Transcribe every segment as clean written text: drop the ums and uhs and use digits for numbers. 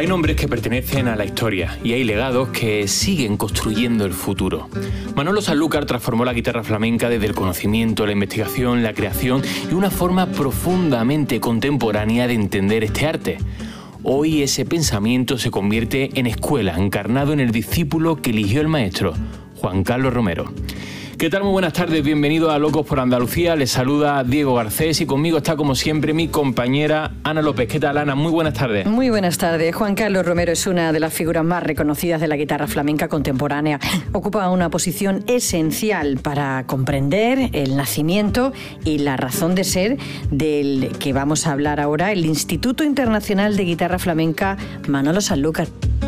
Hay nombres que pertenecen a la historia y hay legados que siguen construyendo el futuro. Manolo Sanlúcar transformó la guitarra flamenca desde el conocimiento, la investigación, la creación y una forma profundamente contemporánea de entender este arte. Hoy ese pensamiento se convierte en escuela, encarnado en el discípulo que eligió el maestro, Juan Carlos Romero. ¿Qué tal? Muy buenas tardes, bienvenidos a Locos por Andalucía. Les saluda Diego Garcés y conmigo está como siempre mi compañera Ana López. ¿Qué tal, Ana? Muy buenas tardes. Muy buenas tardes. Juan Carlos Romero es una de las figuras más reconocidas de la guitarra flamenca contemporánea. Ocupa una posición esencial para comprender el nacimiento y la razón de ser del que vamos a hablar ahora, el Instituto Internacional de Guitarra Flamenca Manolo Sanlúcar.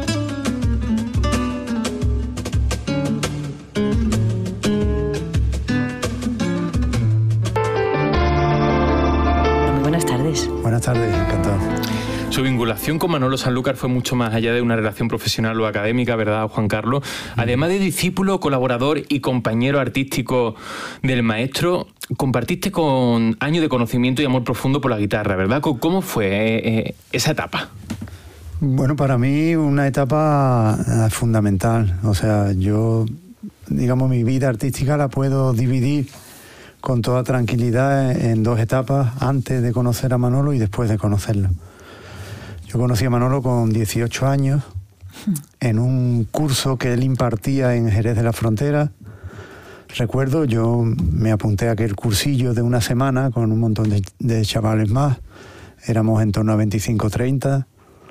Buenas tardes, encantado. Su vinculación con Manolo Sanlúcar fue mucho más allá de una relación profesional o académica, ¿verdad, Juan Carlos? Además de discípulo, colaborador y compañero artístico del maestro, compartiste con años de conocimiento y amor profundo por la guitarra, ¿verdad? ¿Cómo fue esa etapa? Bueno, para mí una etapa fundamental. O sea, yo, digamos, mi vida artística la puedo dividir con toda tranquilidad en dos etapas, antes de conocer a Manolo y después de conocerlo. Yo conocí a Manolo con 18 años, en un curso que él impartía en Jerez de la Frontera. Recuerdo, yo me apunté a aquel cursillo de una semana con un montón de chavales más. Éramos en torno a 25 o 30.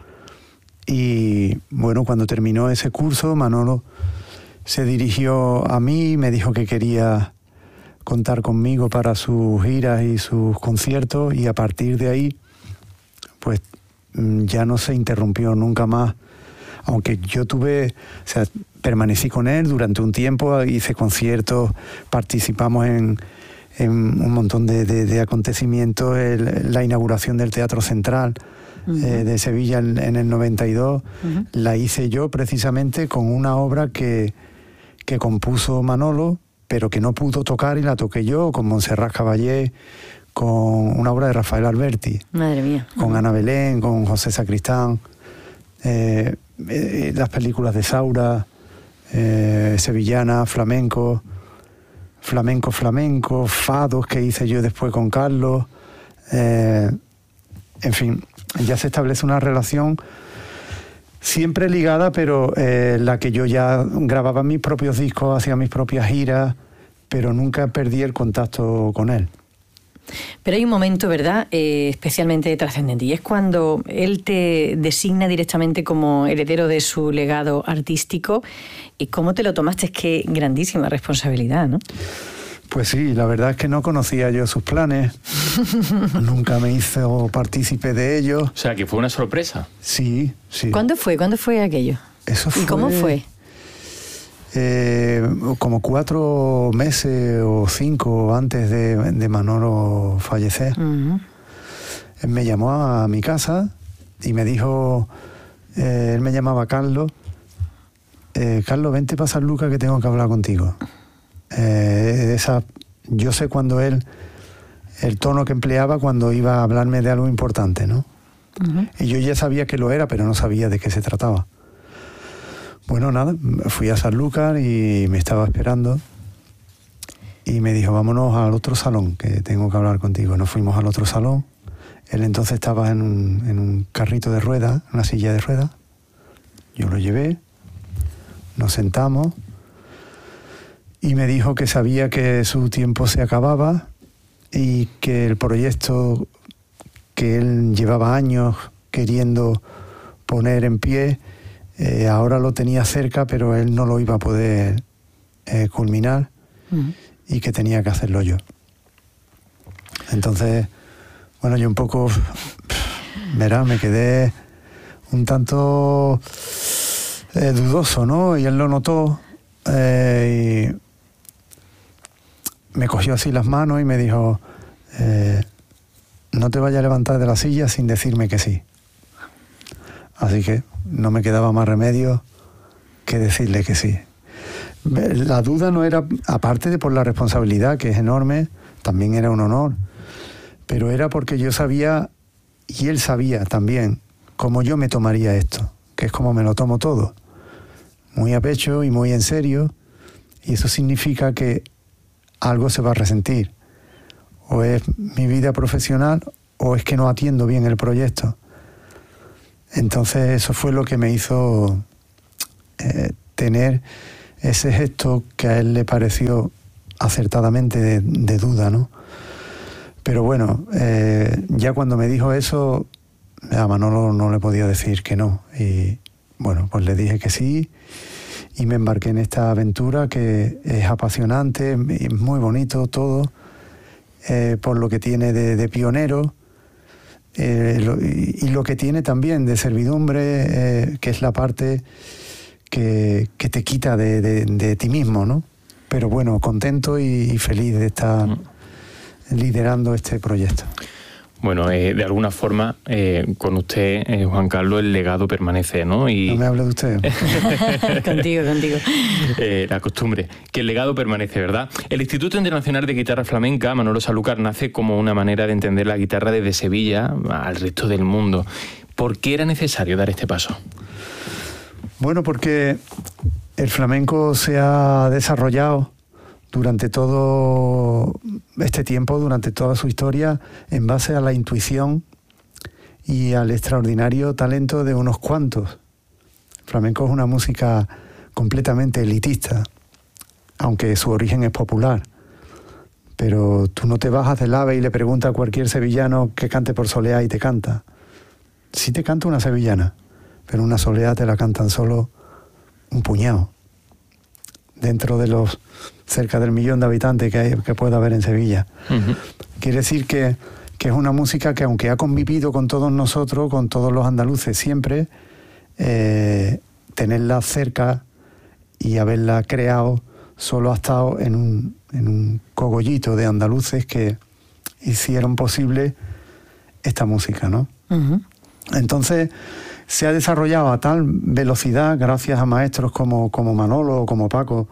Y bueno, cuando terminó ese curso, Manolo se dirigió a mí y me dijo que quería contar conmigo para sus giras y sus conciertos, y a partir de ahí pues ya no se interrumpió nunca más, aunque yo permanecí con él durante un tiempo, hice conciertos, participamos en un montón de acontecimientos, la inauguración del Teatro Central de Sevilla en el 92, la hice yo precisamente con una obra que compuso Manolo, pero que no pudo tocar y la toqué yo, con Montserrat Caballé, con una obra de Rafael Alberti. Madre mía. Con Ana Belén, con José Sacristán, las películas de Saura, sevillana, flamenco, fados que hice yo después con Carlos. En fin, ya se establece una relación siempre ligada, pero la que yo ya grababa mis propios discos, hacía mis propias giras, pero nunca perdí el contacto con él. Pero hay un momento, ¿verdad?, especialmente trascendente, y es cuando él te designa directamente como heredero de su legado artístico. ¿Y cómo te lo tomaste? Es que grandísima responsabilidad, ¿no? Pues sí, la verdad es que no conocía yo sus planes, nunca me hizo partícipe de ellos. O sea, que fue una sorpresa. Sí, sí. ¿Cuándo fue aquello? Eso fue... ¿Y cómo fue? Como 4 meses o 5 antes de Manolo fallecer. Él me llamó a mi casa y me dijo, él me llamaba Carlos, Carlos, vente para Sanlúcar que tengo que hablar contigo. Yo sé cuando el tono que empleaba cuando iba a hablarme de algo importante, ¿no? Y yo ya sabía que lo era, pero no sabía de qué se trataba. Bueno, nada, fui a Sanlúcar y me estaba esperando y me dijo, vámonos al otro salón que tengo que hablar contigo. Nos fuimos al otro salón. Él entonces estaba en un carrito de ruedas, una silla de ruedas. Yo lo llevé, nos sentamos y me dijo que sabía que su tiempo se acababa y que el proyecto que él llevaba años queriendo poner en pie, ahora lo tenía cerca, pero él no lo iba a poder culminar y que tenía que hacerlo yo. Entonces, bueno, yo un poco, verá, me quedé un tanto dudoso, ¿no? Y él lo notó y me cogió así las manos y me dijo, no te vayas a levantar de la silla sin decirme que sí. Así que no me quedaba más remedio que decirle que sí. La duda no era, aparte de por la responsabilidad, que es enorme, también era un honor, pero era porque yo sabía, y él sabía también, como yo me tomaría esto, que es como me lo tomo todo, muy a pecho y muy en serio, y eso significa que algo se va a resentir, o es mi vida profesional o es que no atiendo bien el proyecto. Entonces eso fue lo que me hizo tener ese gesto que a él le pareció acertadamente de duda, ¿no? Pero bueno, ya cuando me dijo eso, a Manolo no le podía decir que no. Y bueno, pues le dije que sí y me embarqué en esta aventura que es apasionante, es muy bonito todo, por lo que tiene de pionero y lo que tiene también de servidumbre, que es la parte que te quita de ti mismo, ¿no? Pero bueno, contento y feliz de estar liderando este proyecto. Bueno, de alguna forma, con usted, Juan Carlos, el legado permanece, ¿no? Y no me hable de usted. Contigo. La costumbre, que el legado permanece, ¿verdad? El Instituto Internacional de Guitarra Flamenca, Manolo Sanlúcar, nace como una manera de entender la guitarra desde Sevilla al resto del mundo. ¿Por qué era necesario dar este paso? Bueno, porque el flamenco se ha desarrollado durante todo este tiempo, durante toda su historia, en base a la intuición y al extraordinario talento de unos cuantos. El flamenco es una música completamente elitista, aunque su origen es popular. Pero tú no te bajas del AVE y le preguntas a cualquier sevillano que cante por soleá y te canta. Sí te canta una sevillana, pero una soleá te la cantan solo un puñado, dentro de los cerca del 1 millón de habitantes que pueda haber en Sevilla. Uh-huh. Quiere decir que es una música que, aunque ha convivido con todos nosotros, con todos los andaluces siempre, tenerla cerca y haberla creado solo ha estado en un cogollito de andaluces que hicieron posible esta música, ¿no? Uh-huh. Entonces se ha desarrollado a tal velocidad gracias a maestros como Manolo o como Paco,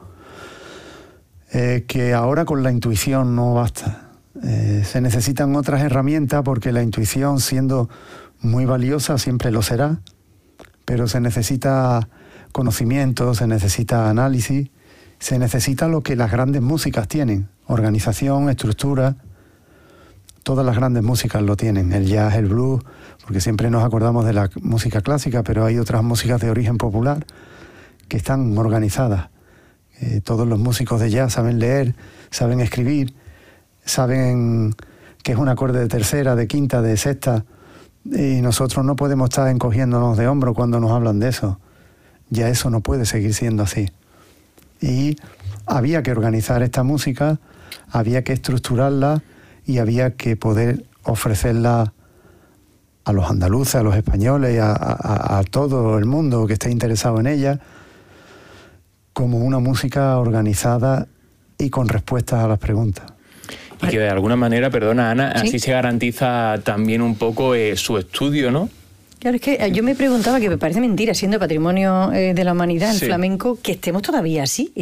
que ahora con la intuición no basta. Se necesitan otras herramientas, porque la intuición, siendo muy valiosa, siempre lo será, pero se necesita conocimiento, se necesita análisis, se necesita lo que las grandes músicas tienen: organización, estructura. Todas las grandes músicas lo tienen, el jazz, el blues, porque siempre nos acordamos de la música clásica, pero hay otras músicas de origen popular que están organizadas. Todos los músicos de jazz saben leer, saben escribir, saben qué es un acorde de tercera, de quinta, de sexta, y nosotros no podemos estar encogiéndonos de hombro cuando nos hablan de eso. Ya eso no puede seguir siendo así. Y había que organizar esta música, había que estructurarla y había que poder ofrecerla a los andaluces, a los españoles, a todo el mundo que esté interesado en ella, como una música organizada y con respuestas a las preguntas. Y que de alguna manera, perdona Ana, ¿sí? Así se garantiza también un poco su estudio, ¿no? Claro, es que yo me preguntaba, que me parece mentira, siendo patrimonio de la humanidad, el flamenco, que estemos todavía así,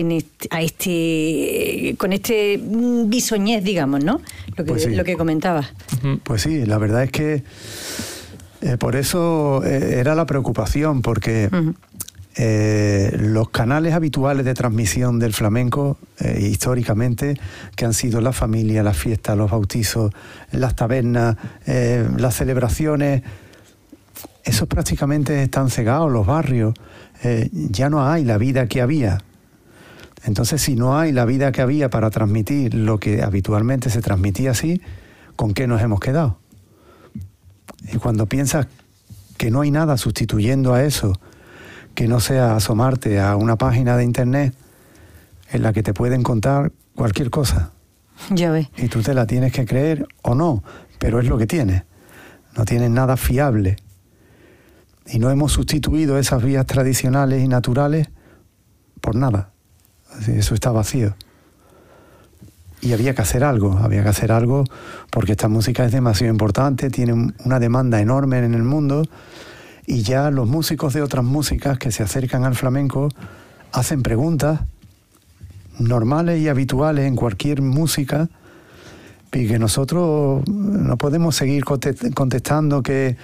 con este bisoñez, digamos, ¿no? Lo que comentabas. Pues sí, la verdad es que por eso era la preocupación, porque los canales habituales de transmisión del flamenco, históricamente, que han sido la familia, las fiestas, los bautizos, las tabernas, las celebraciones, esos prácticamente están cegados, los barrios. Ya no hay la vida que había. Entonces, si no hay la vida que había para transmitir lo que habitualmente se transmitía así, ¿con qué nos hemos quedado? Y cuando piensas que no hay nada sustituyendo a eso, que no sea asomarte a una página de internet en la que te pueden contar cualquier cosa. Ya ves. Y tú te la tienes que creer o no, pero es lo que tienes. No tienes nada fiable. Y no hemos sustituido esas vías tradicionales y naturales por nada. Eso está vacío. Y había que hacer algo porque esta música es demasiado importante, tiene una demanda enorme en el mundo, y ya los músicos de otras músicas que se acercan al flamenco hacen preguntas normales y habituales en cualquier música, y que nosotros no podemos seguir contestando que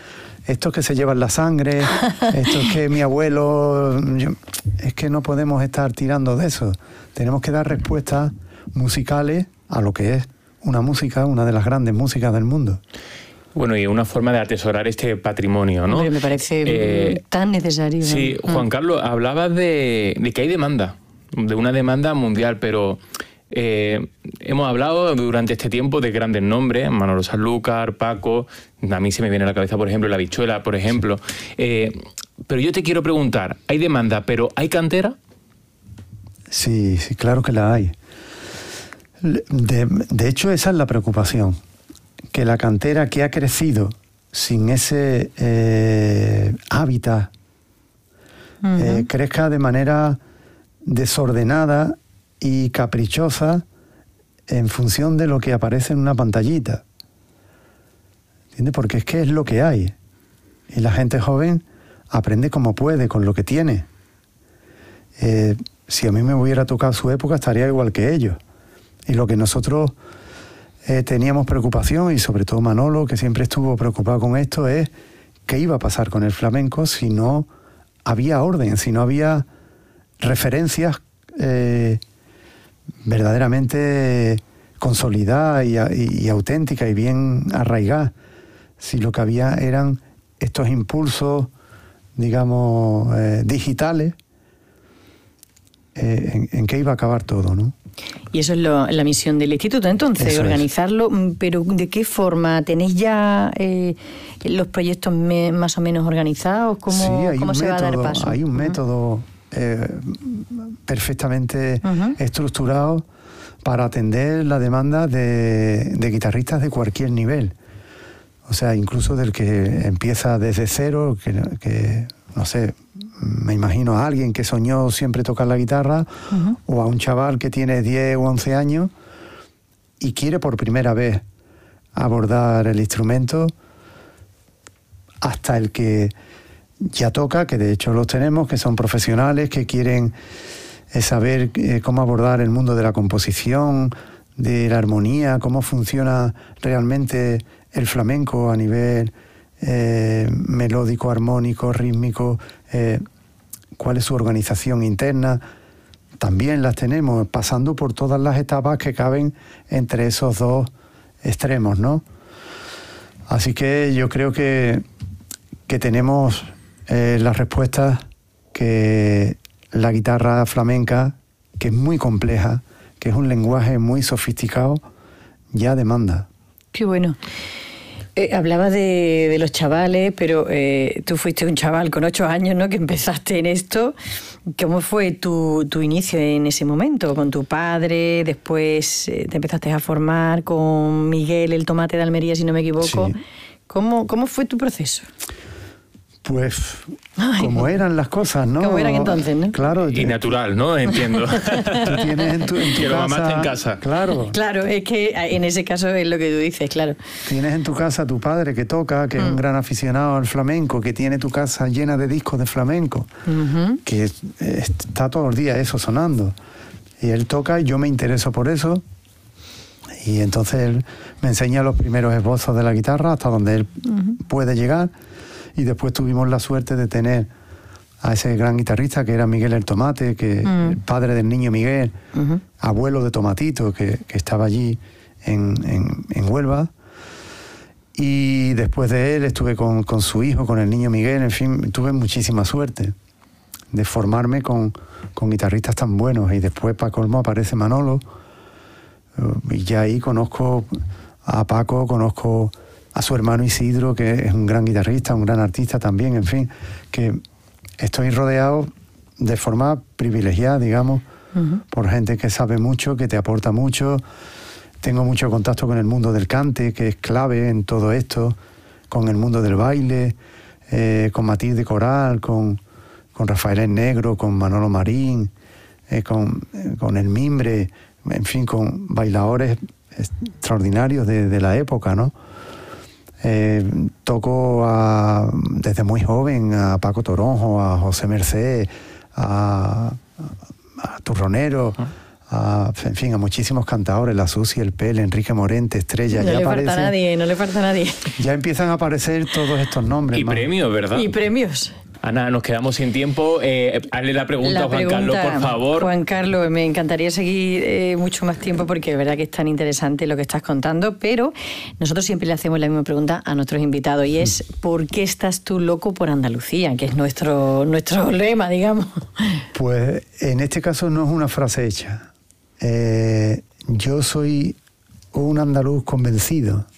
estos que se llevan la sangre, estos que mi abuelo... es que no podemos estar tirando de eso. Tenemos que dar respuestas musicales a lo que es una música, una de las grandes músicas del mundo. Bueno, y una forma de atesorar este patrimonio, ¿no? Hombre, me parece tan necesario. Sí, Juan Carlos, hablabas de que hay demanda, de una demanda mundial, pero hemos hablado durante este tiempo de grandes nombres, Manolo Sanlúcar, Paco, a mí se me viene a la cabeza, por ejemplo, La Habichuela, por ejemplo. Pero yo te quiero preguntar, ¿hay demanda, pero hay cantera? Sí, sí, claro que la hay. De hecho, esa es la preocupación, que la cantera que ha crecido sin ese hábitat crezca de manera desordenada y caprichosa en función de lo que aparece en una pantallita. ¿Entiendes? Porque es que es lo que hay. Y la gente joven aprende como puede, con lo que tiene. Si a mí me hubiera tocado su época, estaría igual que ellos. Y lo que nosotros teníamos preocupación, y sobre todo Manolo, que siempre estuvo preocupado con esto, es qué iba a pasar con el flamenco si no había orden, si no había referencias verdaderamente consolidadas y auténticas y bien arraigadas. Si lo que había eran estos impulsos, digamos, digitales, en qué iba a acabar todo, ¿no? Y eso es la misión del instituto, entonces, Eso organizarlo. Pero ¿de qué forma? ¿Tenéis ya los proyectos más o menos organizados? ¿Cómo se va a dar paso? Hay un método perfectamente estructurado para atender la demanda de guitarristas de cualquier nivel. O sea, incluso del que empieza desde cero, que no sé, me imagino a alguien que soñó siempre tocar la guitarra, o a un chaval que tiene 10 o 11 años y quiere por primera vez abordar el instrumento, hasta el que ya toca, que de hecho los tenemos, que son profesionales, que quieren saber cómo abordar el mundo de la composición, de la armonía, cómo funciona realmente el flamenco a nivel melódico, armónico, rítmico, cuál es su organización interna. También las tenemos, pasando por todas las etapas que caben entre esos dos extremos, ¿no? Así que yo creo que tenemos las respuestas que la guitarra flamenca, que es muy compleja, que es un lenguaje muy sofisticado, ya demanda. Qué bueno. Hablaba de los chavales, pero tú fuiste un chaval con 8 años, ¿no?, que empezaste en esto. ¿Cómo fue tu inicio en ese momento? ¿Con tu padre? Después te empezaste a formar con Miguel el Tomate de Almería, si no me equivoco. Sí. ¿Cómo fue tu proceso? Pues como eran las cosas, ¿no? Como eran entonces, ¿no? Claro. Y natural, ¿no? Entiendo. Tú tienes en tu que casa... lo mamaste en casa. Claro. Claro, es que en ese caso es lo que tú dices, claro. Tienes en tu casa a tu padre que toca, que es un gran aficionado al flamenco, que tiene tu casa llena de discos de flamenco, que está todos los días eso sonando. Y él toca y yo me intereso por eso. Y entonces él me enseña los primeros esbozos de la guitarra hasta donde él puede llegar. Y después tuvimos la suerte de tener a ese gran guitarrista que era Miguel el Tomate, que el padre del niño Miguel, abuelo de Tomatito, que estaba allí en Huelva. Y después de él estuve con su hijo, con el niño Miguel. En fin, tuve muchísima suerte de formarme con guitarristas tan buenos. Y después, para colmo, aparece Manolo. Y ya ahí conozco a Paco, conozco a su hermano Isidro, que es un gran guitarrista, un gran artista también, en fin, que estoy rodeado de forma privilegiada, digamos, por gente que sabe mucho, que te aporta mucho. Tengo mucho contacto con el mundo del cante, que es clave en todo esto, con el mundo del baile, con Matilde Coral, con Rafael El Negro, con Manolo Marín, con El Mimbre, en fin, con bailadores extraordinarios de la época, ¿no? Toco desde muy joven a Paco Toronjo, a José Mercé, a Turronero, en fin, a muchísimos cantadores, la Susi, el Pel, Enrique Morente, Estrella. No le falta nadie. Ya empiezan a aparecer todos estos nombres. Y premios, ¿verdad? Y premios. Ana, nos quedamos sin tiempo. Hazle la pregunta a Juan Carlos, por favor. Juan Carlos, me encantaría seguir mucho más tiempo porque es verdad que es tan interesante lo que estás contando, pero nosotros siempre le hacemos la misma pregunta a nuestros invitados y es ¿por qué estás tú loco por Andalucía? Que es nuestro lema, digamos. Pues en este caso no es una frase hecha. Yo soy un andaluz convencido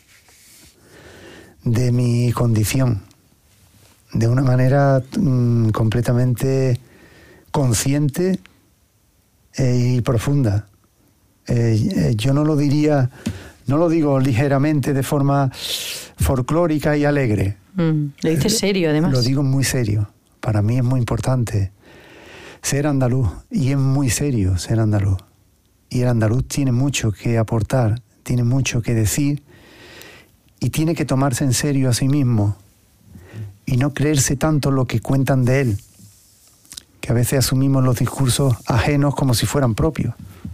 de mi condición, de una manera completamente consciente y profunda. Yo no lo digo ligeramente de forma folclórica y alegre. Lo dices serio, además. Lo digo muy serio. Para mí es muy importante ser andaluz, y es muy serio ser andaluz. Y el andaluz tiene mucho que aportar, tiene mucho que decir, y tiene que tomarse en serio a sí mismo y no creerse tanto lo que cuentan de él, que a veces asumimos los discursos ajenos como si fueran propios,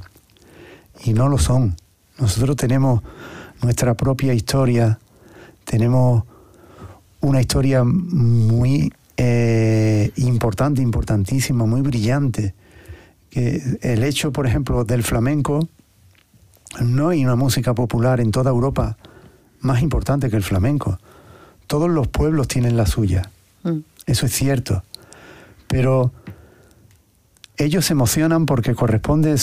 y no lo son. Nosotros tenemos nuestra propia historia, tenemos una historia muy importante, importantísima, muy brillante, que el hecho, por ejemplo, del flamenco, no hay una música popular en toda Europa más importante que el flamenco. Todos los pueblos tienen la suya, eso es cierto, pero ellos se emocionan porque corresponde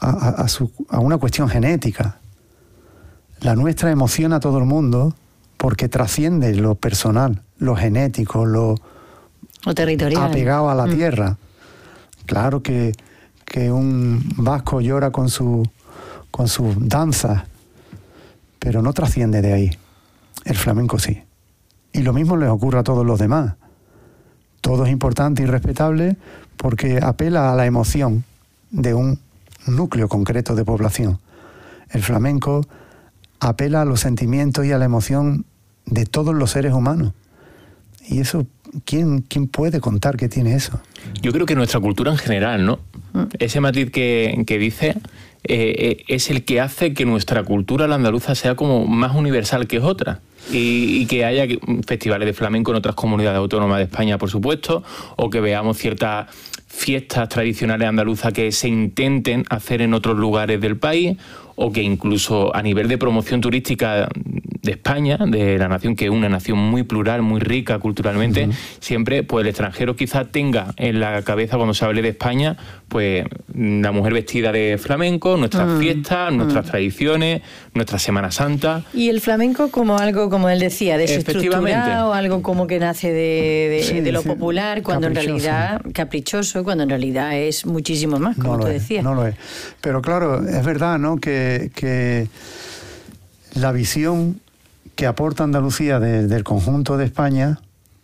a una cuestión genética. La nuestra emociona a todo el mundo porque trasciende lo personal, lo genético, lo territorial, apegado a la tierra. Claro que un vasco llora con sus danzas, pero no trasciende de ahí. El flamenco sí. Y lo mismo les ocurre a todos los demás. Todo es importante y respetable porque apela a la emoción de un núcleo concreto de población. El flamenco apela a los sentimientos y a la emoción de todos los seres humanos. Y eso, ¿quién puede contar que tiene eso? Yo creo que nuestra cultura en general, ¿no? Ese matiz que dice es el que hace que nuestra cultura, la andaluza, sea como más universal que otra. Y que haya festivales de flamenco en otras comunidades autónomas de España, por supuesto, o que veamos ciertas fiestas tradicionales andaluzas que se intenten hacer en otros lugares del país, o que incluso a nivel de promoción turística de España, de la nación, que es una nación muy plural, muy rica culturalmente, siempre pues el extranjero quizás tenga en la cabeza, cuando se hable de España, pues la mujer vestida de flamenco, nuestras fiestas, nuestras tradiciones, nuestra Semana Santa. Y el flamenco como algo, como él decía, desestructurado, algo como que nace de lo popular, cuando en realidad, caprichoso, cuando en realidad es muchísimo más, como tú decías. No lo es. Pero claro, es verdad, ¿no?, que la visión que aporta Andalucía del conjunto de España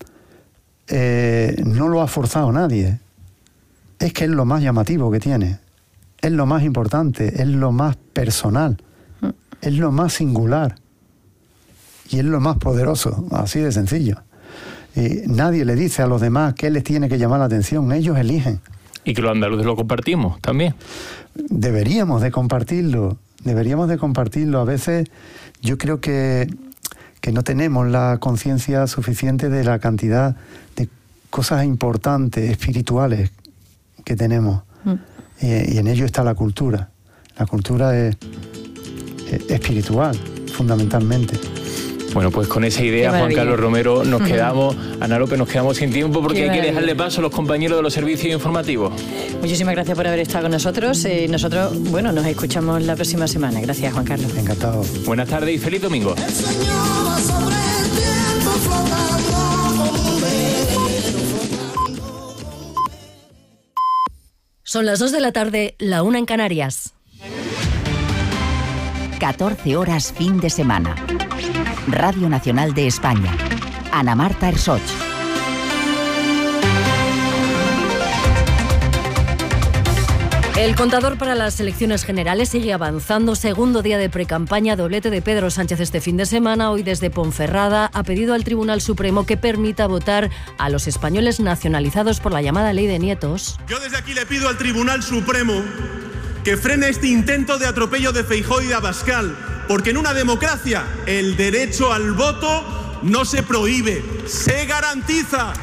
no lo ha forzado nadie. Es que es lo más llamativo que tiene, es lo más importante, es lo más personal, es lo más singular y es lo más poderoso, así de sencillo. Nadie le dice a los demás qué les tiene que llamar la atención, ellos eligen. Y que los andaluces lo compartimos también. Deberíamos de compartirlo. A veces yo creo que no tenemos la conciencia suficiente de la cantidad de cosas importantes, espirituales que tenemos. Y en ello está la cultura. La cultura es espiritual, fundamentalmente. Bueno, pues con esa idea, Juan Carlos Romero, nos quedamos, Ana López, nos quedamos sin tiempo porque hay que dejarle paso a los compañeros de los servicios informativos. Muchísimas gracias por haber estado con nosotros. Nosotros, nos escuchamos la próxima semana. Gracias, Juan Carlos. Encantado. Buenas tardes y feliz domingo. Son las 2 de la tarde, la 1 en Canarias. 14 horas fin de semana. Radio Nacional de España. Ana Marta Ersoch. El contador para las elecciones generales sigue avanzando. Segundo día de precampaña, doblete de Pedro Sánchez este fin de semana. Hoy desde Ponferrada ha pedido al Tribunal Supremo que permita votar a los españoles nacionalizados por la llamada Ley de Nietos. Yo desde aquí le pido al Tribunal Supremo que frene este intento de atropello de Feijóo y de Abascal, porque en una democracia el derecho al voto no se prohíbe, se garantiza.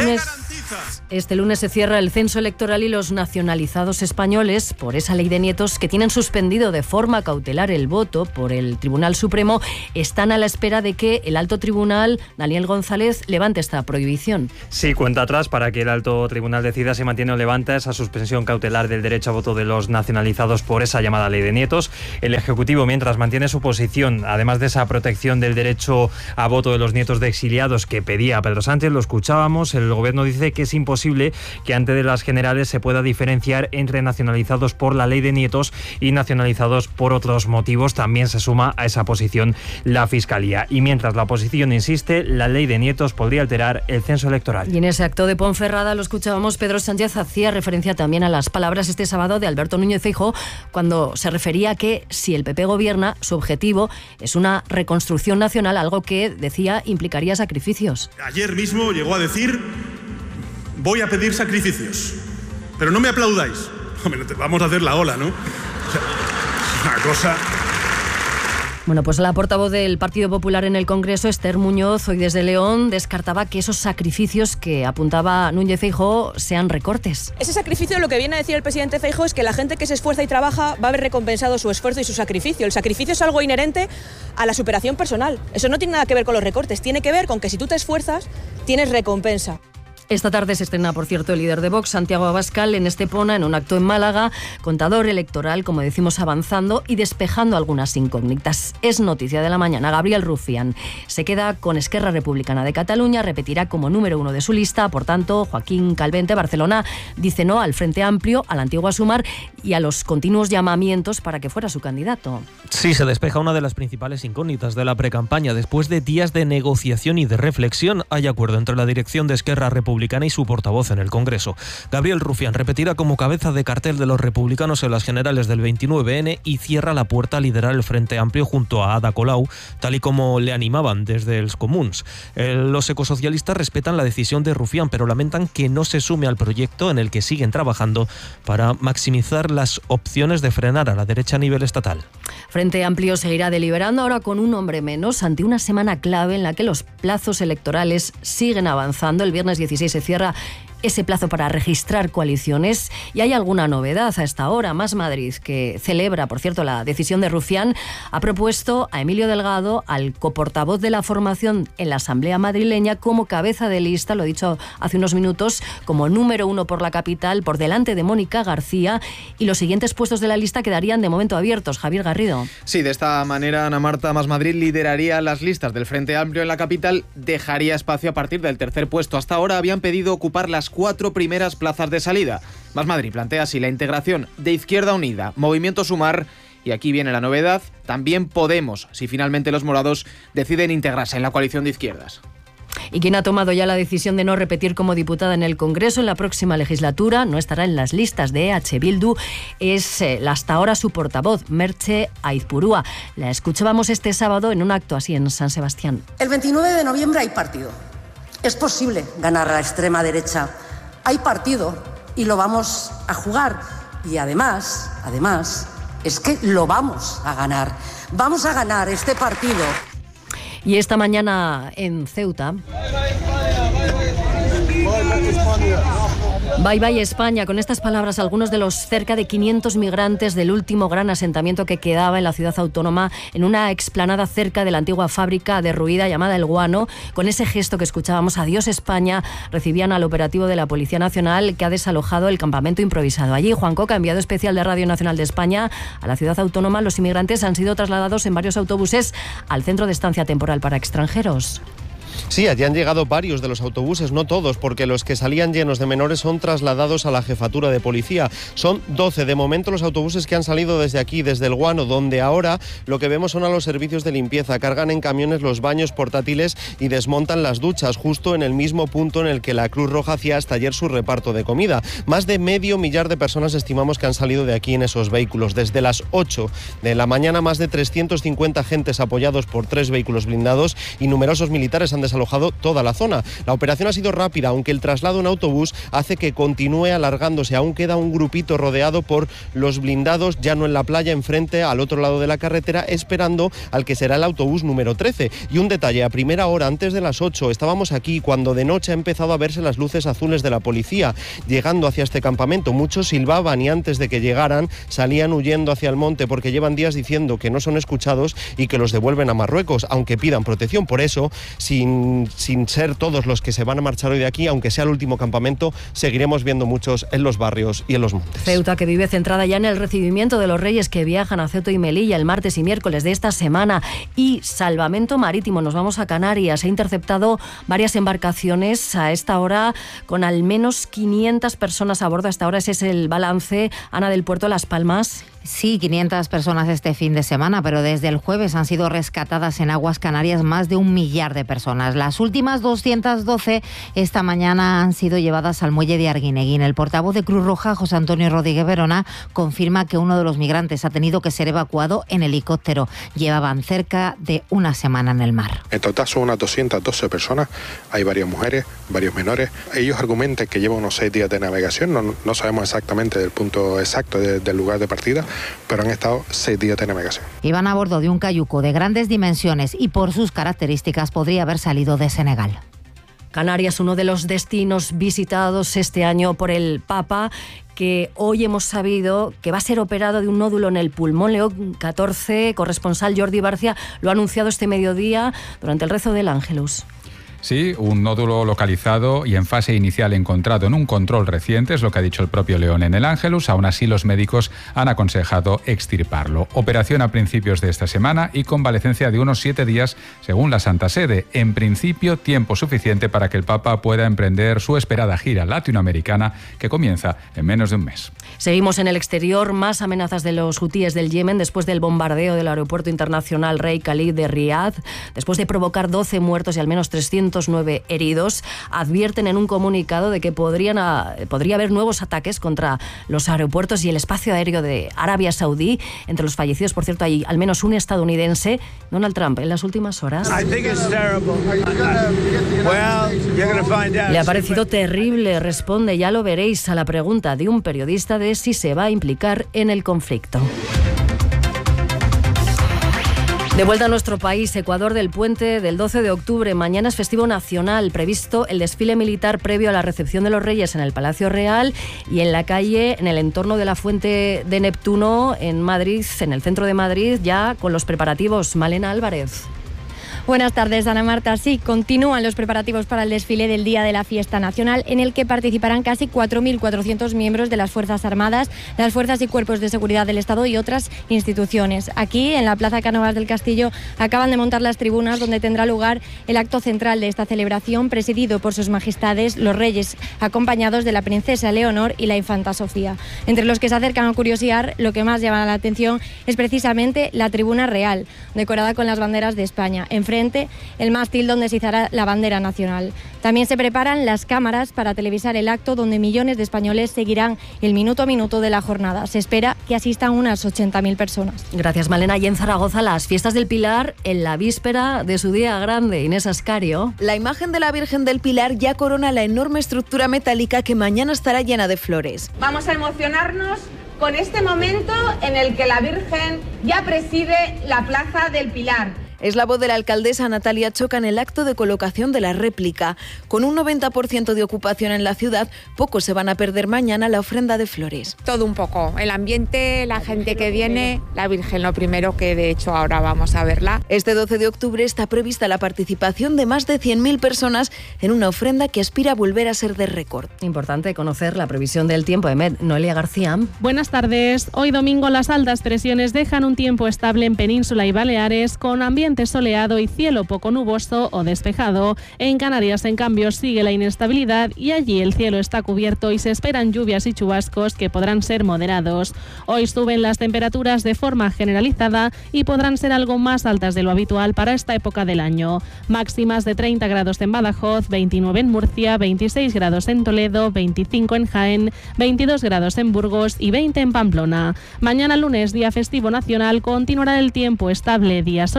Este lunes se cierra el censo electoral y los nacionalizados españoles, por esa ley de nietos que tienen suspendido de forma cautelar el voto por el Tribunal Supremo, están a la espera de que el alto tribunal, Daniel González, levante esta prohibición. Sí, cuenta atrás para que el alto tribunal decida si mantiene o levanta esa suspensión cautelar del derecho a voto de los nacionalizados por esa llamada ley de nietos. El Ejecutivo, mientras, mantiene su posición, además de esa protección del derecho a voto de los nietos de exiliados que pedía Pedro Sánchez. Lo escuchábamos, el Gobierno dice que es imposible que antes de las generales se pueda diferenciar entre nacionalizados por la ley de nietos y nacionalizados por otros motivos. También se suma a esa posición la Fiscalía. Y mientras la oposición insiste, la ley de nietos podría alterar el censo electoral. Y en ese acto de Ponferrada, lo escuchábamos, Pedro Sánchez hacía referencia también a las palabras este sábado de Alberto Núñez Feijóo cuando se refería a que si el PP gobierna, su objetivo es una reconstrucción nacional, algo que, decía, implicaría sacrificios. Ayer mismo llegó a decir: voy a pedir sacrificios, pero no me aplaudáis. Hombre, vamos a hacer la ola, ¿no? O sea, una cosa... Bueno, pues la portavoz del Partido Popular en el Congreso, Esther Muñoz, hoy desde León, descartaba que esos sacrificios que apuntaba Núñez Feijóo sean recortes. Ese sacrificio, lo que viene a decir el presidente Feijóo, es que la gente que se esfuerza y trabaja va a ver recompensado su esfuerzo y su sacrificio. El sacrificio es algo inherente a la superación personal. Eso no tiene nada que ver con los recortes, tiene que ver con que si tú te esfuerzas, tienes recompensa. Esta tarde se estrena, por cierto, el líder de Vox, Santiago Abascal, en Estepona, en un acto en Málaga, contador electoral, como decimos, avanzando y despejando algunas incógnitas. Es noticia de la mañana. Gabriel Rufián se queda con Esquerra Republicana de Cataluña, repetirá como número 1 de su lista. Por tanto, Joaquín Calvente, Barcelona, dice no al Frente Amplio, a la antigua Sumar y a los continuos llamamientos para que fuera su candidato. Sí, se despeja una de las principales incógnitas de la precampaña. Después de días de negociación y de reflexión, hay acuerdo entre la dirección de Esquerra Republicana y su portavoz en el Congreso. Gabriel Rufián repetirá como cabeza de cartel de los republicanos en las generales del 29N y cierra la puerta a liderar el Frente Amplio junto a Ada Colau, tal y como le animaban desde els Comuns. Los ecosocialistas respetan la decisión de Rufián, pero lamentan que no se sume al proyecto en el que siguen trabajando para maximizar las opciones de frenar a la derecha a nivel estatal. Frente Amplio seguirá deliberando ahora con un hombre menos ante una semana clave en la que los plazos electorales siguen avanzando. El viernes 16 se cierra ese plazo para registrar coaliciones y hay alguna novedad a esta hora. Más Madrid, que celebra, por cierto, la decisión de Rufián, ha propuesto a Emilio Delgado, al coportavoz de la formación en la Asamblea madrileña, como cabeza de lista, lo he dicho hace unos minutos, como número 1 por la capital, por delante de Mónica García, y los siguientes puestos de la lista quedarían de momento abiertos. Javier Garrido. Sí, de esta manera Ana Marta Más Madrid lideraría las listas del Frente Amplio en la capital, dejaría espacio a partir del tercer puesto. Hasta ahora habían pedido ocupar las 4 primeras plazas de salida. Más Madrid plantea así la integración de Izquierda Unida, Movimiento Sumar y aquí viene la novedad, también Podemos, si finalmente los morados deciden integrarse en la coalición de izquierdas. Y quien ha tomado ya la decisión de no repetir como diputada en el Congreso en la próxima legislatura, no estará en las listas de EH Bildu, es hasta ahora su portavoz, Merche Aizpurúa. La escuchábamos este sábado en un acto así en San Sebastián. El 29 de noviembre hay partido. Es posible ganar a la extrema derecha. Hay partido y lo vamos a jugar. Y además, es que lo vamos a ganar. Vamos a ganar este partido. Y esta mañana en Ceuta... Bye bye España. Con estas palabras, algunos de los cerca de 500 migrantes del último gran asentamiento que quedaba en la ciudad autónoma, en una explanada cerca de la antigua fábrica derruida llamada El Guano, con ese gesto que escuchábamos, adiós España, recibían al operativo de la Policía Nacional que ha desalojado el campamento improvisado. Allí, Juan Coca, enviado especial de Radio Nacional de España a la ciudad autónoma, los inmigrantes han sido trasladados en varios autobuses al centro de estancia temporal para extranjeros. Sí, allí han llegado varios de los autobuses, no todos, porque los que salían llenos de menores son trasladados a la jefatura de policía. Son 12 de momento los autobuses que han salido desde aquí, desde El Guano, donde ahora lo que vemos son a los servicios de limpieza. Cargan en camiones los baños portátiles y desmontan las duchas, justo en el mismo punto en el que la Cruz Roja hacía hasta ayer su reparto de comida. Más de 500.000 de personas estimamos que han salido de aquí en esos vehículos. Desde las 8 de la mañana, más de 350 agentes apoyados por 3 vehículos blindados y numerosos militares han desalojado toda la zona. La operación ha sido rápida, aunque el traslado en autobús hace que continúe alargándose. Aún queda un grupito rodeado por los blindados, ya no en la playa, enfrente, al otro lado de la carretera, esperando al que será el autobús número 13. Y un detalle, a primera hora, antes de las 8, estábamos aquí cuando de noche ha empezado a verse las luces azules de la policía llegando hacia este campamento. Muchos silbaban y antes de que llegaran salían huyendo hacia el monte porque llevan días diciendo que no son escuchados y que los devuelven a Marruecos, aunque pidan protección. Por eso, sin ser todos los que se van a marchar hoy de aquí, aunque sea el último campamento, seguiremos viendo muchos en los barrios y en los montes. Ceuta, que vive centrada ya en el recibimiento de los reyes que viajan a Ceuta y Melilla el martes y miércoles de esta semana. Y salvamento marítimo, nos vamos a Canarias. Ha interceptado varias embarcaciones a esta hora con al menos 500 personas a bordo. Hasta ahora ese es el balance. Ana, del puerto de Las Palmas. Sí, 500 personas este fin de semana, pero desde el jueves han sido rescatadas en aguas canarias más de 1 millar de personas. Las últimas 212 esta mañana han sido llevadas al muelle de Arguineguín. El portavoz de Cruz Roja, José Antonio Rodríguez Verona, confirma que uno de los migrantes ha tenido que ser evacuado en helicóptero. Llevaban cerca de una semana en el mar. En total son unas 212 personas, hay varias mujeres, varios menores. Ellos argumentan que llevan unos 6 días de navegación, no sabemos exactamente el punto exacto del lugar de partida, pero han estado 6 días de navegación. Iban a bordo de un cayuco de grandes dimensiones y por sus características podría haber salido de Senegal. Canarias, uno de los destinos visitados este año por el Papa, que hoy hemos sabido que va a ser operado de un nódulo en el pulmón. León XIV, corresponsal Jordi Barcia, lo ha anunciado este mediodía durante el rezo del Ángelus. Sí, un nódulo localizado y en fase inicial encontrado en un control reciente, es lo que ha dicho el propio León en el Ángelus. Aún así, los médicos han aconsejado extirparlo. Operación a principios de esta semana y convalecencia de unos 7 días, según la Santa Sede. En principio, tiempo suficiente para que el Papa pueda emprender su esperada gira latinoamericana, que comienza en menos de un mes. Seguimos en el exterior. Más amenazas de los hutíes del Yemen después del bombardeo del aeropuerto internacional Rey Khalid de Riad. Después de provocar 12 muertos y al menos 309 heridos, advierten en un comunicado de que podría haber nuevos ataques contra los aeropuertos y el espacio aéreo de Arabia Saudí. Entre los fallecidos, por cierto, hay al menos un estadounidense, Donald Trump, en las últimas horas. Le ha parecido terrible, responde, ya lo veréis, a la pregunta de un periodista de si se va a implicar en el conflicto. De vuelta a nuestro país, Ecuador, del puente del 12 de octubre. Mañana es festivo nacional, previsto el desfile militar previo a la recepción de los Reyes en el Palacio Real y en la calle, en el entorno de la Fuente de Neptuno, en Madrid, en el centro de Madrid, ya con los preparativos. Malena Álvarez. Buenas tardes, Ana Marta. Sí, continúan los preparativos para el desfile del Día de la Fiesta Nacional, en el que participarán casi 4.400 miembros de las Fuerzas Armadas, las Fuerzas y Cuerpos de Seguridad del Estado y otras instituciones. Aquí, en la Plaza Cánovas del Castillo, acaban de montar las tribunas donde tendrá lugar el acto central de esta celebración, presidido por sus majestades, los reyes, acompañados de la princesa Leonor y la infanta Sofía. Entre los que se acercan a curiosear, lo que más llama la atención es precisamente la tribuna real, decorada con las banderas de España. Enfrente, el mástil donde se izará la bandera nacional. También se preparan las cámaras para televisar el acto, donde millones de españoles seguirán el minuto a minuto de la jornada. Se espera que asistan unas 80.000 personas. Gracias, Malena. Y en Zaragoza, las fiestas del Pilar en la víspera de su día grande. Inés Ascario. La imagen de la Virgen del Pilar ya corona la enorme estructura metálica que mañana estará llena de flores. Vamos a emocionarnos con este momento en el que la Virgen ya preside la Plaza del Pilar. Es la voz de la alcaldesa Natalia Choca en el acto de colocación de la réplica. Con un 90% de ocupación en la ciudad, pocos se van a perder mañana la ofrenda de flores. Todo un poco, el ambiente, la gente que viene, la Virgen lo primero, que de hecho ahora vamos a verla. Este 12 de octubre está prevista la participación de más de 100.000 personas en una ofrenda que aspira a volver a ser de récord. Importante conocer la previsión del tiempo. Noelia García. Buenas tardes. Hoy domingo las altas presiones dejan un tiempo estable en Península y Baleares, con ambiente soleado y cielo poco nuboso o despejado. En Canarias, en cambio, sigue la inestabilidad y allí el cielo está cubierto y se esperan lluvias y chubascos que podrán ser moderados. Hoy suben las temperaturas de forma generalizada y podrán ser algo más altas de lo habitual para esta época del año. Máximas de 30 grados en Badajoz, 29 en Murcia, 26 grados en Toledo, 25 en Jaén, 22 grados en Burgos y 20 en Pamplona. Mañana lunes, día festivo nacional, continuará el tiempo estable, día soleado y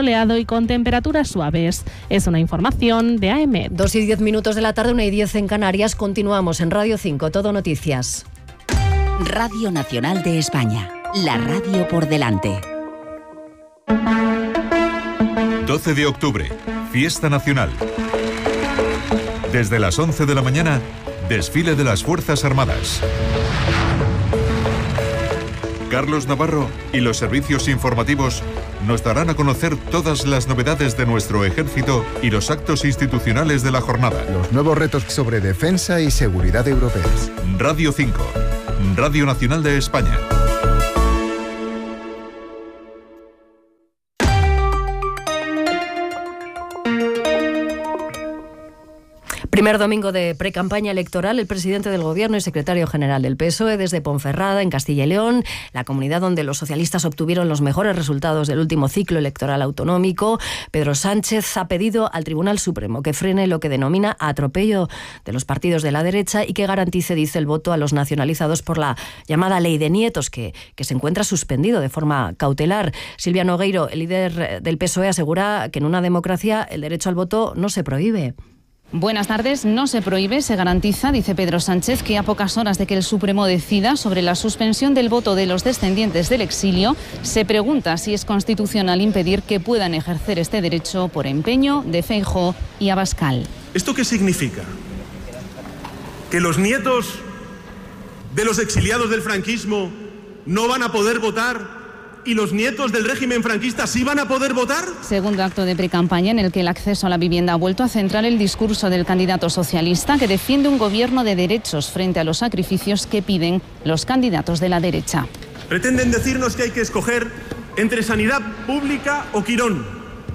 y con temperaturas suaves. Es una información de AEMET. 2:10 de la tarde, 1:10 en Canarias. Continuamos en Radio 5, Todo Noticias. Radio Nacional de España, la radio por delante. 12 de octubre, Fiesta Nacional. Desde las 11 de la mañana, desfile de las Fuerzas Armadas. Carlos Navarro y los servicios informativos nos darán a conocer todas las novedades de nuestro ejército y los actos institucionales de la jornada. Los nuevos retos sobre defensa y seguridad europeas. Radio 5, Radio Nacional de España. Primer domingo de precampaña electoral, el presidente del Gobierno y secretario general del PSOE desde Ponferrada, en Castilla y León, la comunidad donde los socialistas obtuvieron los mejores resultados del último ciclo electoral autonómico. Pedro Sánchez ha pedido al Tribunal Supremo que frene lo que denomina atropello de los partidos de la derecha y que garantice, dice, el voto a los nacionalizados por la llamada Ley de Nietos, que se encuentra suspendido de forma cautelar. Silvia Nogueiro, el líder del PSOE, asegura que en una democracia el derecho al voto no se prohíbe. Buenas tardes. No se prohíbe, se garantiza, dice Pedro Sánchez, que a pocas horas de que el Supremo decida sobre la suspensión del voto de los descendientes del exilio, se pregunta si es constitucional impedir que puedan ejercer este derecho por empeño de Feijóo y Abascal. ¿Esto qué significa? ¿Que los nietos de los exiliados del franquismo no van a poder votar y los nietos del régimen franquista sí van a poder votar? Segundo acto de precampaña en el que el acceso a la vivienda ha vuelto a centrar el discurso del candidato socialista, que defiende un gobierno de derechos frente a los sacrificios que piden los candidatos de la derecha. Pretenden decirnos que hay que escoger entre sanidad pública o Quirón,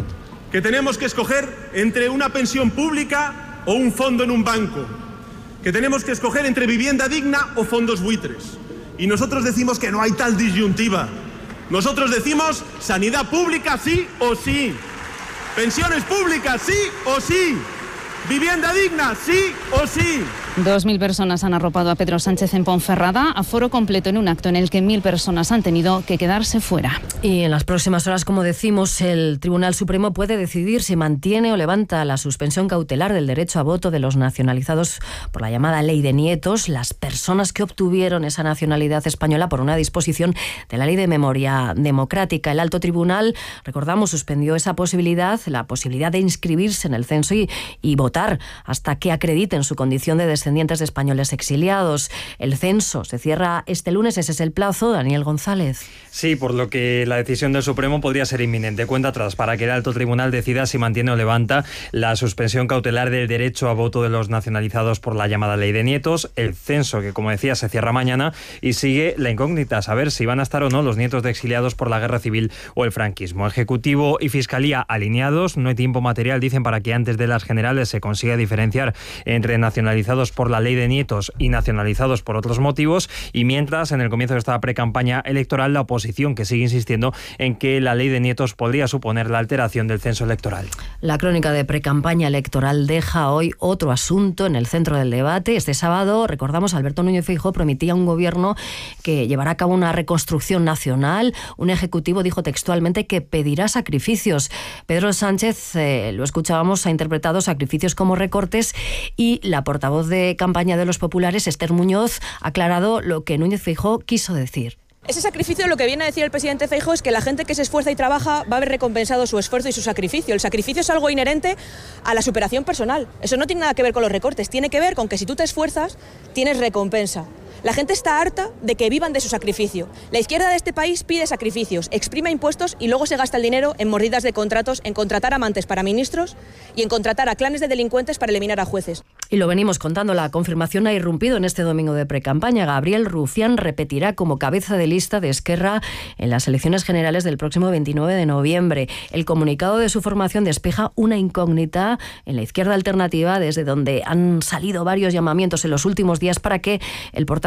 que tenemos que escoger entre una pensión pública o un fondo en un banco, que tenemos que escoger entre vivienda digna o fondos buitres. Y nosotros decimos que no hay tal disyuntiva. Nosotros decimos sanidad pública sí o sí, pensiones públicas sí o sí, vivienda digna sí o sí. 2.000 personas han arropado a Pedro Sánchez en Ponferrada, aforo completo en un acto en el que 1.000 personas han tenido que quedarse fuera. Y en las próximas horas, como decimos, el Tribunal Supremo puede decidir si mantiene o levanta la suspensión cautelar del derecho a voto de los nacionalizados por la llamada Ley de Nietos, las personas que obtuvieron esa nacionalidad española por una disposición de la Ley de Memoria Democrática. El Alto Tribunal, recordamos, suspendió esa posibilidad, la posibilidad de inscribirse en el censo y votar hasta que acrediten su condición de descendientes de españoles exiliados. El censo se cierra este lunes, ese es el plazo. Daniel González. Sí, por lo que la decisión del Supremo podría ser inminente. Cuenta atrás para que el Alto Tribunal decida si mantiene o levanta la suspensión cautelar del derecho a voto de los nacionalizados por la llamada Ley de Nietos. El censo, que como decía, se cierra mañana, y sigue la incógnita, saber si van a estar o no los nietos de exiliados por la guerra civil o el franquismo. Ejecutivo y Fiscalía alineados, no hay tiempo material, dicen, para que antes de las generales se consiga diferenciar entre nacionalizados por la Ley de Nietos y nacionalizados por otros motivos, y mientras, en el comienzo de esta precampaña electoral, la oposición que sigue insistiendo en que la Ley de Nietos podría suponer la alteración del censo electoral. La crónica de precampaña electoral deja hoy otro asunto en el centro del debate. Este sábado, recordamos, Alberto Núñez Feijóo prometía un gobierno que llevará a cabo una reconstrucción nacional. Un ejecutivo dijo textualmente que pedirá sacrificios. Pedro Sánchez, lo escuchábamos, ha interpretado sacrificios como recortes, y la portavoz de campaña de los populares, Esther Muñoz, ha aclarado lo que Núñez Feijóo quiso decir. Ese sacrificio, lo que viene a decir el presidente Feijóo, es que la gente que se esfuerza y trabaja va a ver recompensado su esfuerzo y su sacrificio. El sacrificio es algo inherente a la superación personal. Eso no tiene nada que ver con los recortes, tiene que ver con que si tú te esfuerzas, tienes recompensa. La gente está harta de que vivan de su sacrificio. La izquierda de este país pide sacrificios, exprime impuestos y luego se gasta el dinero en mordidas de contratos, en contratar amantes para ministros y en contratar a clanes de delincuentes para eliminar a jueces. Y lo venimos contando, la confirmación ha irrumpido en este domingo de precampaña. Gabriel Rufián repetirá como cabeza de lista de Esquerra en las elecciones generales del próximo 29 de noviembre. El comunicado de su formación despeja una incógnita en la izquierda alternativa, desde donde han salido varios llamamientos en los últimos días para que el portavoz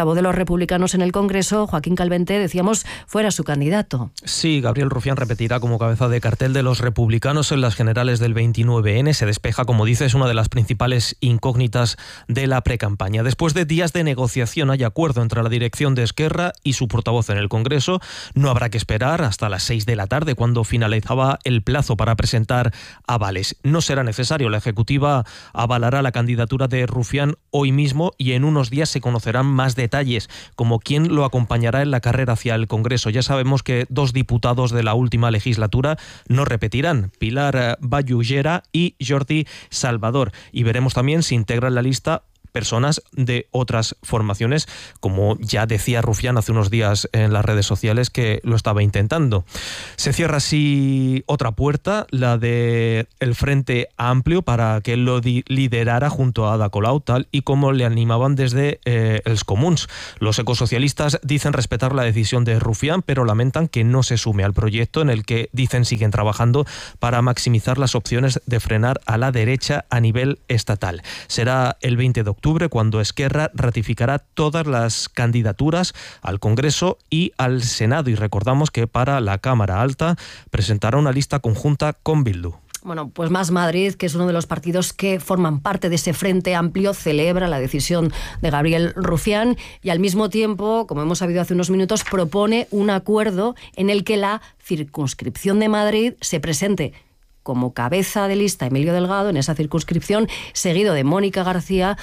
portavoz de los republicanos en el Congreso, Joaquín Calvente, decíamos, fuera su candidato. Sí, Gabriel Rufián repetirá como cabeza de cartel de los republicanos en las generales del 29N. Se despeja, como dices, una de las principales incógnitas de la precampaña. Después de días de negociación hay acuerdo entre la dirección de Esquerra y su portavoz en el Congreso. No habrá que esperar hasta las 6 de la tarde, cuando finalizaba el plazo para presentar avales. No será necesario. La Ejecutiva avalará la candidatura de Rufián hoy mismo y en unos días se conocerán más detalles, como quién lo acompañará en la carrera hacia el Congreso. Ya sabemos que 2 diputados de la última legislatura no repetirán, Pilar Bayullera y Jordi Salvador. Y veremos también si integran la lista personas de otras formaciones, como ya decía Rufián hace unos días en las redes sociales que lo estaba intentando. Se cierra así otra puerta, la de el Frente Amplio, para que él lo liderara junto a Ada Colau, tal y como le animaban desde els Comuns. Los ecosocialistas dicen respetar la decisión de Rufián, pero lamentan que no se sume al proyecto en el que dicen siguen trabajando para maximizar las opciones de frenar a la derecha a nivel estatal. Será el 20 de octubre cuando Esquerra ratificará todas las candidaturas al Congreso y al Senado. Y recordamos que para la Cámara Alta presentará una lista conjunta con Bildu. Bueno, pues Más Madrid, que es uno de los partidos que forman parte de ese Frente Amplio, celebra la decisión de Gabriel Rufián y al mismo tiempo, como hemos sabido hace unos minutos, propone un acuerdo en el que la circunscripción de Madrid se presente como cabeza de lista Emilio Delgado en esa circunscripción, seguido de Mónica García,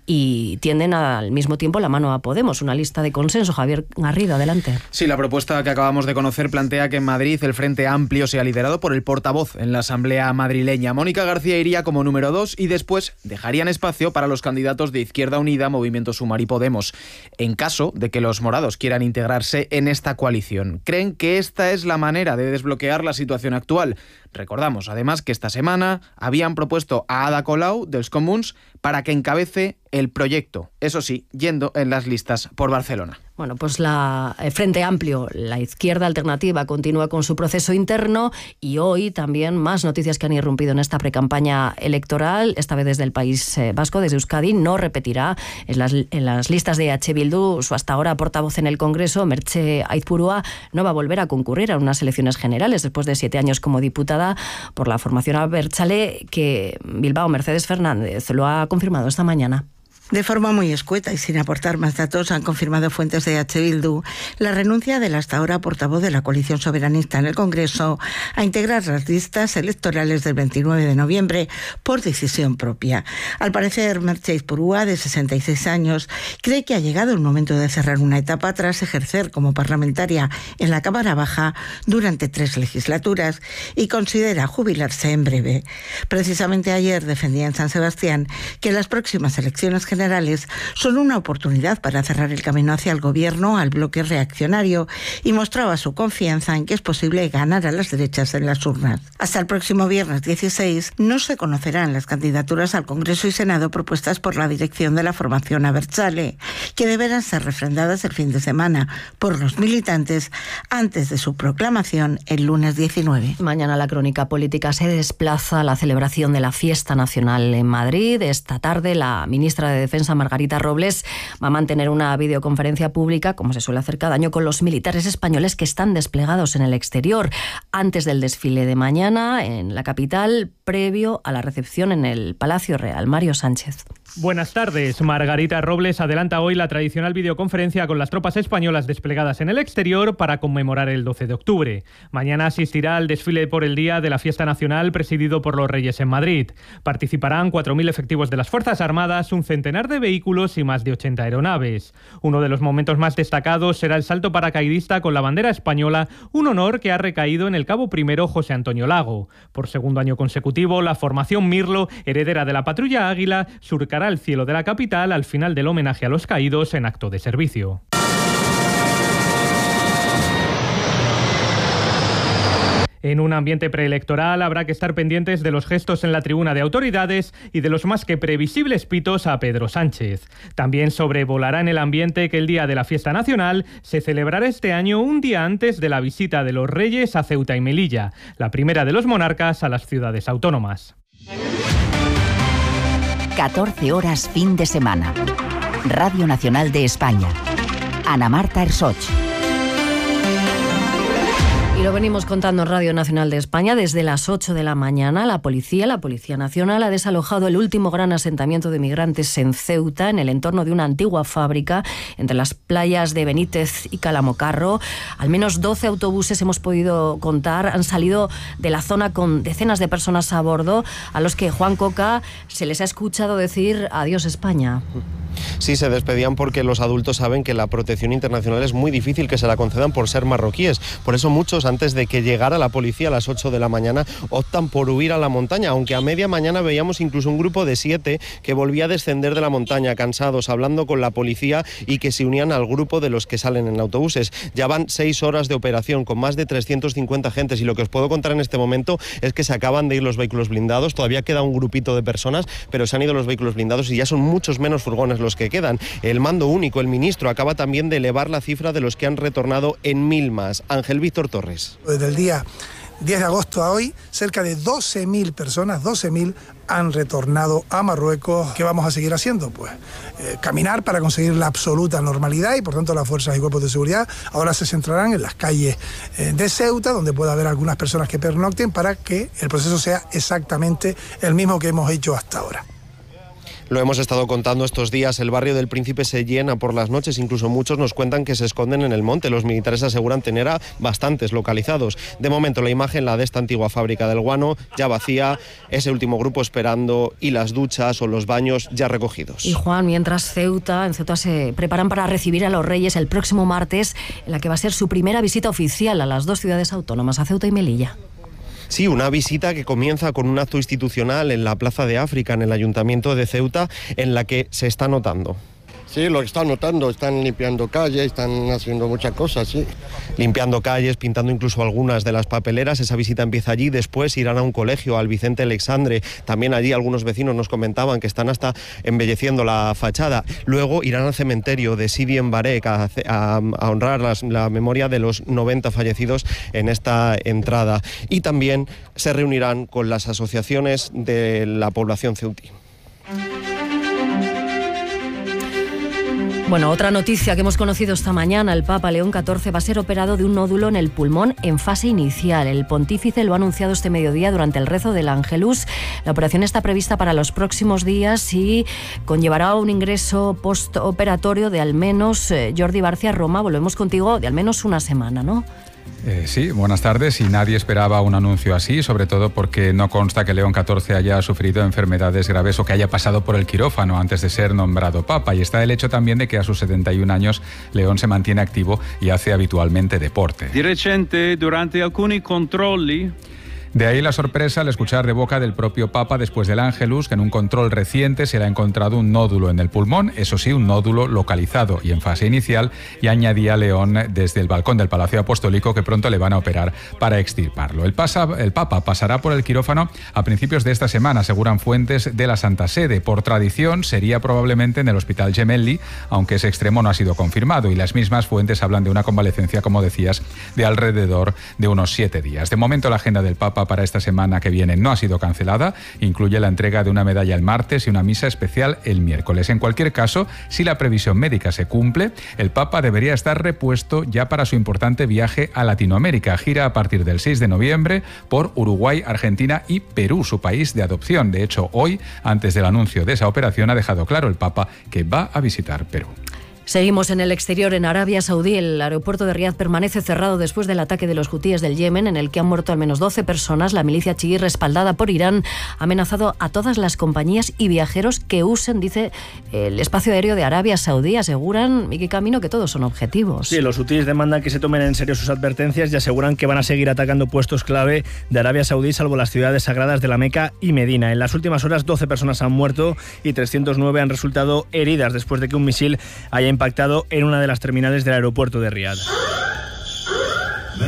y tienden al mismo tiempo la mano a Podemos, una lista de consenso. Javier Garrido, adelante. Sí, la propuesta que acabamos de conocer plantea que en Madrid el Frente Amplio sea liderado por el portavoz en la Asamblea madrileña. Mónica García iría como número 2 y después dejarían espacio para los candidatos de Izquierda Unida, Movimiento Sumar y Podemos, en caso de que los morados quieran integrarse en esta coalición. Creen que esta es la manera de desbloquear la situación actual. Recordamos, además, que esta semana habían propuesto a Ada Colau, dels Comuns, para que encabece el proyecto, eso sí, yendo en las listas por Barcelona. Bueno, pues el Frente Amplio, la izquierda alternativa, continúa con su proceso interno y hoy también más noticias que han irrumpido en esta precampaña electoral, esta vez desde el País Vasco, desde Euskadi. No repetirá en las listas de EH Bildu su hasta ahora portavoz en el Congreso, Merche Aizpurua, no va a volver a concurrir a unas elecciones generales después de 7 años como diputada por la formación abertzale, que Bilbao Mercedes Fernández lo ha confirmado esta mañana. De forma muy escueta y sin aportar más datos, han confirmado fuentes de EH Bildu la renuncia del hasta ahora portavoz de la coalición soberanista en el Congreso a integrar las listas electorales del 29 de noviembre por decisión propia. Al parecer, Merche Aizpurua, de 66 años, cree que ha llegado el momento de cerrar una etapa tras ejercer como parlamentaria en la Cámara Baja durante 3 legislaturas y considera jubilarse en breve. Precisamente ayer defendía en San Sebastián que las próximas elecciones generales son una oportunidad para cerrar el camino hacia el gobierno al bloque reaccionario y mostraba su confianza en que es posible ganar a las derechas en las urnas. Hasta el próximo viernes 16 no se conocerán las candidaturas al Congreso y Senado propuestas por la dirección de la formación abertzale, que deberán ser refrendadas el fin de semana por los militantes antes de su proclamación el lunes 19. Mañana la crónica política se desplaza a la celebración de la Fiesta Nacional en Madrid. Esta tarde la ministra de Defensa, Margarita Robles, va a mantener una videoconferencia pública, como se suele hacer cada año, con los militares españoles que están desplegados en el exterior antes del desfile de mañana en la capital, previo a la recepción en el Palacio Real. Mario Sánchez. Buenas tardes. Margarita Robles adelanta hoy la tradicional videoconferencia con las tropas españolas desplegadas en el exterior para conmemorar el 12 de octubre. Mañana asistirá al desfile por el día de la Fiesta Nacional presidido por los Reyes en Madrid. Participarán 4.000 efectivos de las Fuerzas Armadas, un centenar de vehículos y más de 80 aeronaves. Uno de los momentos más destacados será el salto paracaidista con la bandera española, un honor que ha recaído en el cabo primero José Antonio Lago. Por segundo año consecutivo, la formación Mirlo, heredera de la patrulla Águila, surcará el cielo de la capital al final del homenaje a los caídos en acto de servicio. En un ambiente preelectoral habrá que estar pendientes de los gestos en la tribuna de autoridades y de los más que previsibles pitos a Pedro Sánchez. También sobrevolará en el ambiente que el día de la fiesta nacional se celebrará este año un día antes de la visita de los Reyes a Ceuta y Melilla, la primera de los monarcas a las ciudades autónomas. 14 horas fin de semana. Radio Nacional de España. Ana Marta Ersoch. Y lo venimos contando en Radio Nacional de España. Desde las 8 de la mañana, la Policía Nacional, ha desalojado el último gran asentamiento de migrantes en Ceuta, en el entorno de una antigua fábrica, entre las playas de Benítez y Calamocarro. Al menos 12 autobuses, hemos podido contar, han salido de la zona con decenas de personas a bordo, a los que, Juan Coca, se les ha escuchado decir adiós España. Sí, se despedían porque los adultos saben que la protección internacional es muy difícil que se la concedan por ser marroquíes. Por eso muchos, antes de que llegara la policía a las 8 de la mañana, optan por huir a la montaña, aunque a media mañana veíamos incluso un grupo de 7 que volvía a descender de la montaña, cansados, hablando con la policía, y que se unían al grupo de los que salen en autobuses. Ya van 6 horas de operación con más de 350 agentes, y lo que os puedo contar en este momento es que se acaban de ir los vehículos blindados. Todavía queda un grupito de personas, pero se han ido los vehículos blindados y ya son muchos menos furgones los que quedan. El mando único, el ministro, acaba también de elevar la cifra de los que han retornado en 1000 más. Ángel Víctor Torres. Desde el día 10 de agosto a hoy, cerca de 12.000 personas, 12.000, han retornado a Marruecos. ¿Qué vamos a seguir haciendo? Pues caminar para conseguir la absoluta normalidad, y por tanto las fuerzas y cuerpos de seguridad ahora se centrarán en las calles de Ceuta, donde pueda haber algunas personas que pernocten, para que el proceso sea exactamente el mismo que hemos hecho hasta ahora. Lo hemos estado contando estos días, el barrio del Príncipe se llena por las noches, incluso muchos nos cuentan que se esconden en el monte. Los militares aseguran tener a bastantes localizados. De momento la imagen, la de esta antigua fábrica del guano, ya vacía, ese último grupo esperando, y las duchas o los baños ya recogidos. Y Juan, mientras en Ceuta se preparan para recibir a los Reyes el próximo martes, en la que va a ser su primera visita oficial a las 2 ciudades autónomas, a Ceuta y Melilla. Sí, una visita que comienza con un acto institucional en la Plaza de África, en el Ayuntamiento de Ceuta, en la que se está notando. Sí, lo están notando, están limpiando calles, están haciendo muchas cosas, sí. Limpiando calles, pintando incluso algunas de las papeleras. Esa visita empieza allí, después irán a un colegio, al Vicente Alexandre. También allí algunos vecinos nos comentaban que están hasta embelleciendo la fachada. Luego irán al cementerio de Sidi en Barek a honrar la memoria de los 90 fallecidos en esta entrada. Y también se reunirán con las asociaciones de la población ceutí. Bueno, otra noticia que hemos conocido esta mañana: el Papa León XIV va a ser operado de un nódulo en el pulmón en fase inicial. El pontífice lo ha anunciado este mediodía durante el rezo del Ángelus. La operación está prevista para los próximos días y conllevará un ingreso postoperatorio de al menos, Jordi Barcia Roma, volvemos contigo, de al menos una semana, ¿no? Sí, buenas tardes. Y nadie esperaba un anuncio así, sobre todo porque no consta que León XIV haya sufrido enfermedades graves o que haya pasado por el quirófano antes de ser nombrado Papa. Y está el hecho también de que a sus 71 años León se mantiene activo y hace habitualmente deporte. Di recente, durante alcuni controlli... De ahí la sorpresa al escuchar de boca del propio Papa después del Ángelus que en un control reciente se le ha encontrado un nódulo en el pulmón, eso sí, un nódulo localizado y en fase inicial, y añadía León desde el balcón del Palacio Apostólico que pronto le van a operar para extirparlo. El Papa pasará por el quirófano a principios de esta semana, aseguran fuentes de la Santa Sede. Por tradición sería probablemente en el Hospital Gemelli, aunque ese extremo no ha sido confirmado, y las mismas fuentes hablan de una convalecencia, como decías, de alrededor de unos 7 días. De momento la agenda del Papa para esta semana que viene no ha sido cancelada, incluye la entrega de una medalla el martes y una misa especial el miércoles. En cualquier caso, si la previsión médica se cumple, el Papa debería estar repuesto ya para su importante viaje a Latinoamérica. Gira a partir del 6 de noviembre por Uruguay, Argentina y Perú, su país de adopción. De hecho, hoy, antes del anuncio de esa operación, ha dejado claro el Papa que va a visitar Perú. Seguimos en el exterior, en Arabia Saudí. El aeropuerto de Riad permanece cerrado después del ataque de los hutíes del Yemen, en el que han muerto al menos 12 personas. La milicia chií, respaldada por Irán, ha amenazado a todas las compañías y viajeros que usen, dice, el espacio aéreo de Arabia Saudí. Aseguran, Miki Camino, que todos son objetivos. Sí, los hutíes demandan que se tomen en serio sus advertencias y aseguran que van a seguir atacando puestos clave de Arabia Saudí, salvo las ciudades sagradas de la Meca y Medina. En las últimas horas, 12 personas han muerto y 309 han resultado heridas después de que un misil haya impactado en una de las terminales del aeropuerto de Riad.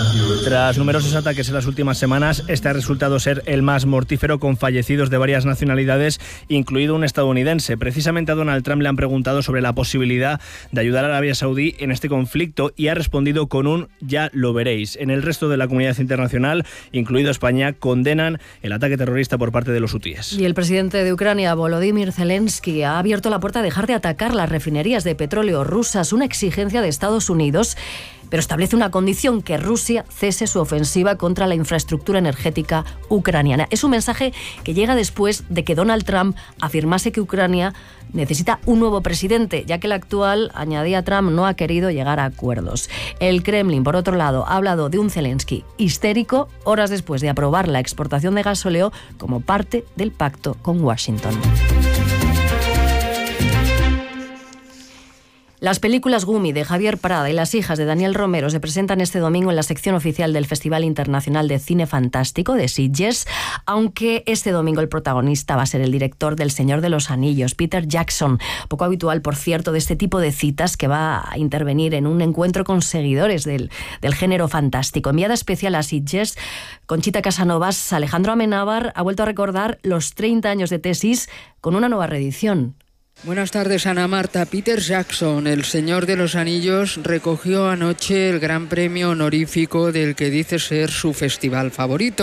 Tras numerosos ataques en las últimas semanas, este ha resultado ser el más mortífero, con fallecidos de varias nacionalidades, incluido un estadounidense. Precisamente a Donald Trump le han preguntado sobre la posibilidad de ayudar a Arabia Saudí en este conflicto y ha respondido con un "ya lo veréis". En el resto de la comunidad internacional, incluido España, condenan el ataque terrorista por parte de los hutíes. Y el presidente de Ucrania, Volodymyr Zelensky, ha abierto la puerta a dejar de atacar las refinerías de petróleo rusas, una exigencia de Estados Unidos, pero establece una condición: que Rusia cese su ofensiva contra la infraestructura energética ucraniana. Es un mensaje que llega después de que Donald Trump afirmase que Ucrania necesita un nuevo presidente, ya que el actual, añadía Trump, no ha querido llegar a acuerdos. El Kremlin, por otro lado, ha hablado de un Zelensky histérico horas después de aprobar la exportación de gasóleo como parte del pacto con Washington. Las películas Gumi de Javier Prada y Las hijas de Daniel Romero se presentan este domingo en la sección oficial del Festival Internacional de Cine Fantástico de Sitges, aunque este domingo el protagonista va a ser el director del Señor de los Anillos, Peter Jackson. Poco habitual, por cierto, de este tipo de citas, que va a intervenir en un encuentro con seguidores del género fantástico. Enviada especial a Sitges, Conchita Casanovas, Alejandro Amenábar ha vuelto a recordar los 30 años de tesis con una nueva reedición. Buenas tardes, Ana Marta. Peter Jackson, el Señor de los Anillos, recogió anoche el gran premio honorífico del que dice ser su festival favorito.